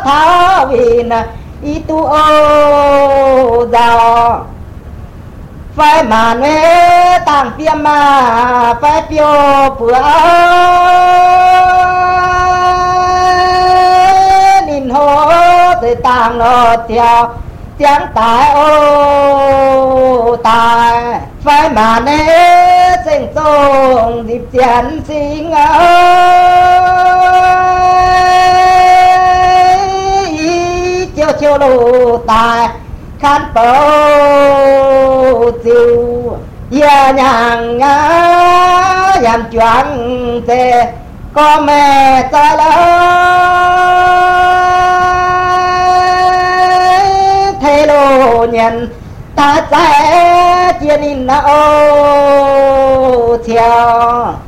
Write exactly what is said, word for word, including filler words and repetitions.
tháo vì nè ý tu ô giàu phải mà nè tàng tiêm mà phải piêu bữa nín hô từ tàng nó theo tiếng tài ô tài phải mà nè sinh sông dịp tiền sinh ơi chiều chiều lù tài khăn bầu chiều nhà nhàng nhá nhằm choáng tê có mẹ ta lớn thế lô nhận ta sẽ chia nín ô theo